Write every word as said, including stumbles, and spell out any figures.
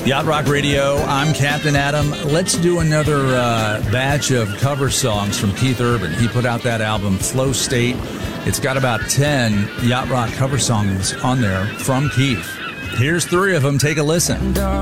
Yacht Rock Radio, I'm Captain Adam. Let's do another uh, batch of cover songs from Keith Urban. He put out that album, Flow State. It's got about ten Yacht Rock cover songs on there from Keith. Here's three of them. Take a listen.